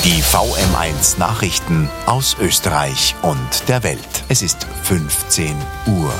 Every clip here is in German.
Die VM1 Nachrichten aus Österreich und der Welt. Es ist 15 Uhr.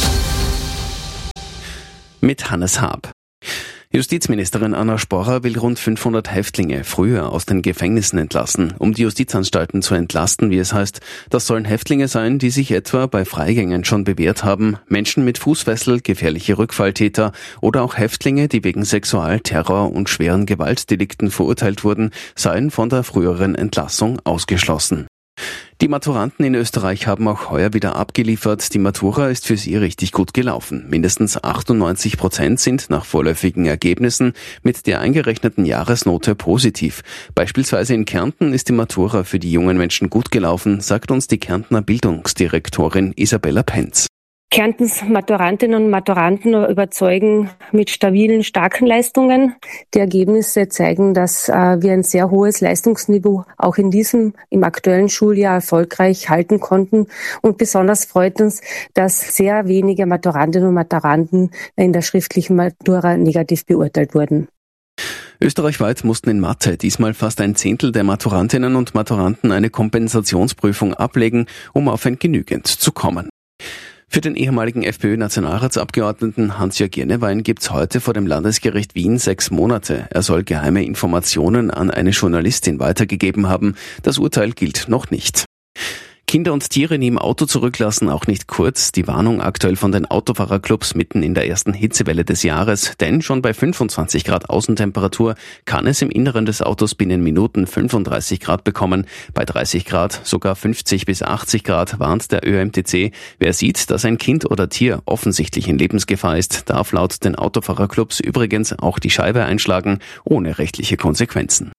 Mit Hannes Haab. Justizministerin Anna Sporrer will rund 500 Häftlinge früher aus den Gefängnissen entlassen, um die Justizanstalten zu entlasten, wie es heißt. Das sollen Häftlinge sein, die sich etwa bei Freigängen schon bewährt haben, Menschen mit Fußfessel, gefährliche Rückfalltäter oder auch Häftlinge, die wegen Sexual-, Terror- und schweren Gewaltdelikten verurteilt wurden, seien von der früheren Entlassung ausgeschlossen. Die Maturanten in Österreich haben auch heuer wieder abgeliefert. Die Matura ist für sie richtig gut gelaufen. Mindestens 98% sind nach vorläufigen Ergebnissen mit der eingerechneten Jahresnote positiv. Beispielsweise in Kärnten ist die Matura für die jungen Menschen gut gelaufen, sagt uns die Kärntner Bildungsdirektorin Isabella Penz. Kärntens Maturantinnen und Maturanten überzeugen mit stabilen, starken Leistungen. Die Ergebnisse zeigen, dass wir ein sehr hohes Leistungsniveau auch im aktuellen Schuljahr erfolgreich halten konnten. Und besonders freut uns, dass sehr wenige Maturantinnen und Maturanten in der schriftlichen Matura negativ beurteilt wurden. Österreichweit mussten in Mathe diesmal fast ein Zehntel der Maturantinnen und Maturanten eine Kompensationsprüfung ablegen, um auf ein Genügend zu kommen. Für den ehemaligen FPÖ-Nationalratsabgeordneten Hans-Jörg Jennewein gibt's heute vor dem Landesgericht Wien 6 Monate. Er soll geheime Informationen an eine Journalistin weitergegeben haben. Das Urteil gilt noch nicht. Kinder und Tiere nie im Auto zurücklassen, auch nicht kurz. Die Warnung aktuell von den Autofahrerclubs mitten in der ersten Hitzewelle des Jahres. Denn schon bei 25 Grad Außentemperatur kann es im Inneren des Autos binnen Minuten 35 Grad bekommen. Bei 30 Grad sogar 50 bis 80 Grad warnt der ÖMTC. Wer sieht, dass ein Kind oder Tier offensichtlich in Lebensgefahr ist, darf laut den Autofahrerclubs übrigens auch die Scheibe einschlagen, ohne rechtliche Konsequenzen.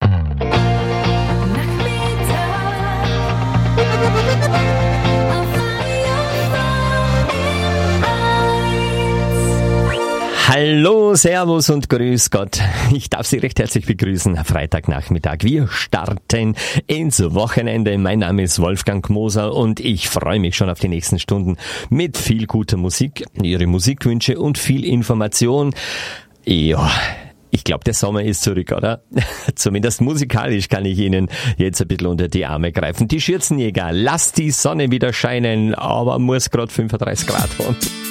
Hallo, Servus und Grüß Gott. Ich darf Sie recht herzlich begrüßen. Freitagnachmittag. Wir starten ins Wochenende. Mein Name ist Wolfgang Moser und ich freue mich schon auf die nächsten Stunden mit viel guter Musik, Ihre Musikwünsche und viel Information. Ja, ich glaube, der Sommer ist zurück, oder? Zumindest musikalisch kann ich Ihnen jetzt ein bisschen unter die Arme greifen. Die Schürzenjäger, lasst die Sonne wieder scheinen, aber muss gerade 35 Grad haben.